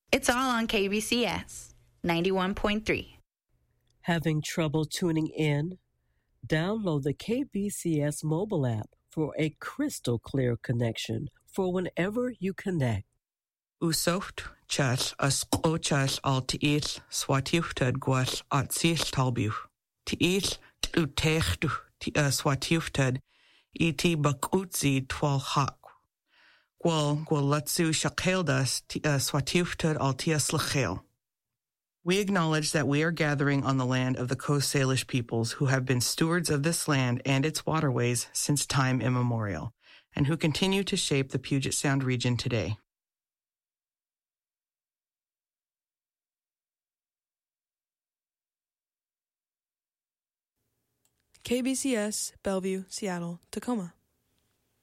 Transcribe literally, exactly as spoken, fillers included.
It's all on K B C S ninety-one point three. Having trouble tuning in? Download the K B C S mobile app for a crystal clear connection for whenever you connect. Usocht chas as ochas al tiis swatiuftad guas at sis talbu. Tiis utechtu ti swatiuftad iti bakutzi twal hak. Gwal gwal latsu shakeldas ti swatiuftad al tias lachel. We acknowledge that we are gathering on the land of the Coast Salish peoples who have been stewards of this land and its waterways since time immemorial, and who continue to shape the Puget Sound region today. K B C S, Bellevue, Seattle, Tacoma.